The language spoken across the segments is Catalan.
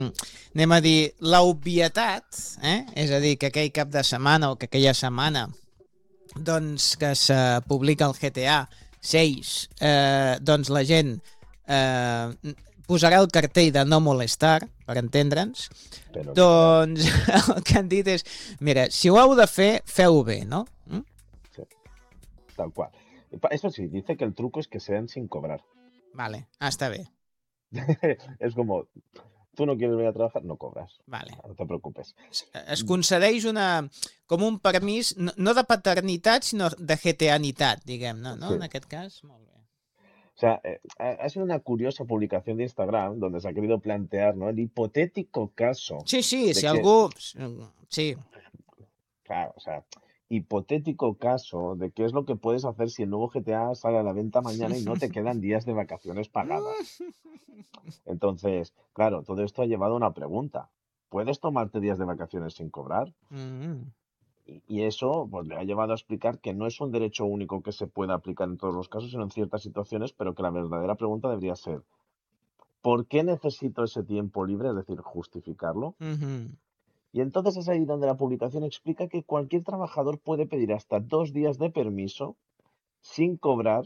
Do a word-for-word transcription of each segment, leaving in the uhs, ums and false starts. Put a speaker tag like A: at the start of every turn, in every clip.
A: anem a dir, l'obvietat, eh? És a dir, que aquell cap de setmana o que aquella setmana doncs que se publica el G T A sis, eh, doncs la gent eh, posarà el cartell de no molestar, per entendre'ns.
B: Però
A: Doncs el que han dit és, mira, si ho heu de fer, feu-ho bé, no? Mm?
B: sí, tal cual. Pa- Eso sí, dice que el truco es que sean sin cobrar.
A: Vale, ah, està bé.
B: Es como, tú no quieres venir a trabajar, no cobras.
A: Vale.
B: No te preocupes.
A: Es- Es concedeix una, com un permís, no, no de paternitat, sinó de GTAnitat, diguem-ne, no?
B: Sí.
A: En aquest cas, molt bé.
B: O sea, eh, ha ha sido una curiosa publicación de Instagram donde se ha querido plantear, ¿no? El hipotético caso
A: Sí, sí,
B: de
A: si
B: que,
A: algú... Sí,
B: claro, o sea, hipotético caso de qué es lo que puedes hacer si el nuevo G T A sale a la venta mañana y no te quedan días de vacaciones pagadas. Entonces, claro, todo esto ha llevado a una pregunta. ¿Puedes tomarte días de vacaciones sin cobrar?
A: Mm.
B: Y, y eso pues, le ha llevado a explicar que no es un derecho único que se pueda aplicar en todos los casos, sino en ciertas situaciones, pero que la verdadera pregunta debería ser, ¿por qué necesito ese tiempo libre? Es decir, justificarlo.
A: Mhm.
B: Y entonces es ahí donde la publicación explica que cualquier trabajador puede pedir hasta dos días de permiso sin cobrar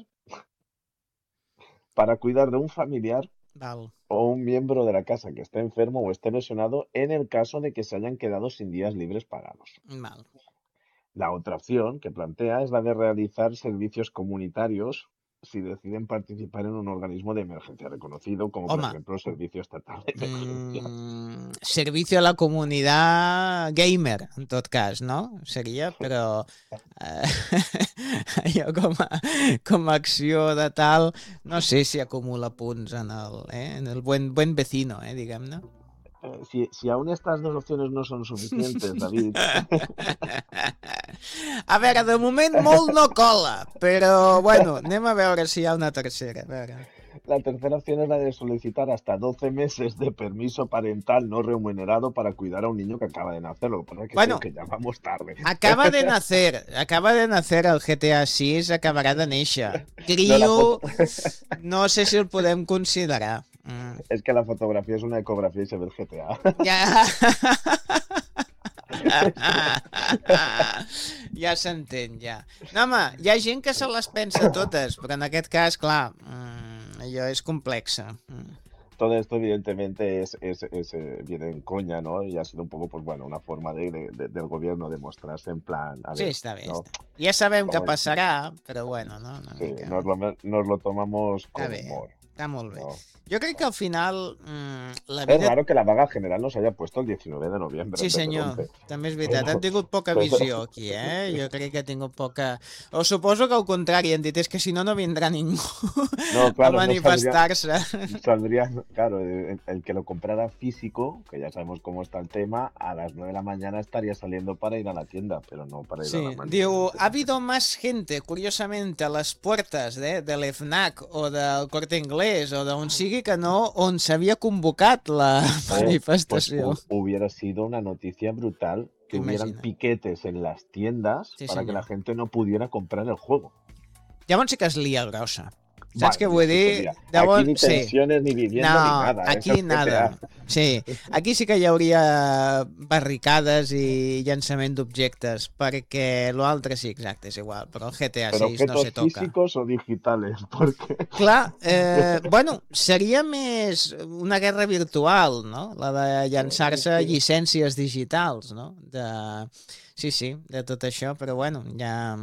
B: para cuidar de un familiar
A: Val.
B: o un miembro de la casa que esté enfermo o esté lesionado en el caso de que se hayan quedado sin días libres pagados.
A: Val.
B: La otra opción que plantea es la de realizar servicios comunitarios si deciden participar en un organismo de emergencia reconocido, como por
A: Home,
B: ejemplo el Servicio Estatal de Emergencias.
A: mm, servicio a la comunitat gamer, en tot cas, no? Seria, però eh, allò com a, com a acció de tal, no sé si acumula punts en el, eh, en el buen, buen vecino, eh, diguem-ne.
B: Eh, si, si aún estas dos opciones no son suficientes, David,
A: A veure, de moment molt no cola, però bueno, anem a veure si hi ha una tercera. A veure.
B: la tercera opción es la de solicitar hasta doce meses de permiso parental no remunerado para cuidar a un niño que acaba de nacer. Lo que pasa es que
A: Bueno,
B: creo que ya vamos tarde.
A: Acaba de nacer, acaba de nacer el G T A sis, acabarà de néixer.
B: No, la
A: Crio,
B: foto-
A: no sé si el podem considerar. Mm.
B: Es que la fotografía es una ecografía y se ve el G T A.
A: Ja... ja s'entén, ja. No, home, hi ha gent que se les pensa totes, però en aquest cas, clar, mm, allò és complexa. Mm.
B: Todo esto, evidentemente, es, es, es, eh, viene en coña, ¿no? Y ha sido un poco, pues bueno, una forma de, de- de- del gobierno de mostrarse en plan, a
A: Sí,
B: ver,
A: està bé.
B: ¿no?
A: Està. Ja sabem què
B: Como-
A: passarà, però bueno, no? Una
B: Sí,
A: mica...
B: nos lo, nos lo tomamos
A: Està
B: con
A: bé,
B: humor,
A: està molt bé.
B: ¿no?
A: Jo crec que al final mm, la
B: Es
A: vida...
B: raro que la vaga general nos haya puesto el diecinueve de noviembre.
A: Sí,
B: en vez de el
A: senyor,
B: once.
A: també és veritat.
B: Però-
A: Han tingut poca
B: però-
A: visió aquí, eh? Jo crec que ha tingut poca... O suposo que al contrari, han dit, és que si no, no vindrà ningú
B: No, claro,
A: a
B: no
A: manifestar-se.
B: Saldría, claro, el, el que lo comprara físico, que ya sabemos cómo está el tema, a las nueve de la mañana estaría saliendo para ir a la tienda, pero no para ir a
A: Sí,
B: la manifestación.
A: diu, ha habido más gente, curiosamente, a les puertas de, de l'FNAC o del Corte Inglés o d'on sigui que no on s'havia convocat la
B: Eh, pues
A: manifestació.
B: hu- hubiera sido una noticia brutal que hubieran
A: Imagina.
B: piquetes en las tiendas
A: Sí,
B: para que
A: señor.
B: la gente no pudiera comprar el juego.
A: Llavors sí que es lia grossa. Saps
B: Vale,
A: què vull
B: sí
A: dir?
B: sería.
A: Llavors,
B: Aquí ni
A: sí.
B: tensiones, ni vivienda,
A: No,
B: ni nada. ¿eh?
A: aquí
B: Es G T A.
A: nada. Sí, aquí sí que hi hauria barricades i llançament d'objectes, perquè l'altre sí, exacte, és igual, però el G T A
B: Pero
A: sis no
B: objetos
A: se toca.
B: físicos o digitales, porque
A: Clar, eh, bueno, seria més una guerra virtual, no? La de llançar-se
B: Sí.
A: llicències digitals, no? De... Sí, sí, de tot això, però bueno, ja...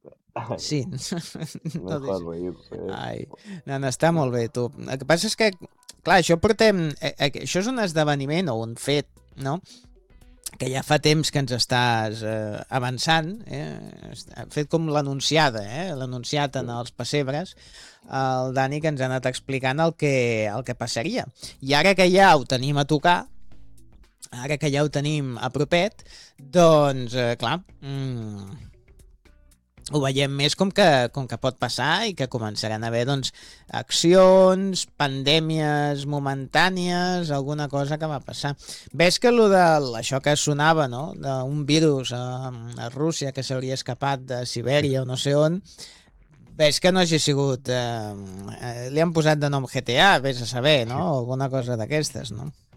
A: Sí. No
B: mejor
A: deixa-
B: reírse. ¿eh?
A: Ai, no, no, està molt bé, tu. El que passa és que, clar, això portem... eh, eh, Això és un esdeveniment o un fet, no?, que ja fa temps que ens estàs eh, avançant, eh? Està- fet com l'anunciada, eh? L'anunciat en els pessebres, el Dani que ens ha anat explicant el que, el que passaria. I ara que ja ho tenim a tocar, ara que ja ho tenim a propet, doncs, eh, clar, mm, ho veiem més com que, com que pot passar i que començaran a haver doncs, accions, pandèmies momentànies, alguna cosa que va passar. Ves que allò de això que sonava, no?, d'un virus a, a Rússia que s'hauria escapat de Sibèria o no sé on, ves que no hagi sigut... Eh, eh, li han posat de nom G T A, vés a saber, no?, o alguna cosa d'aquestes, no?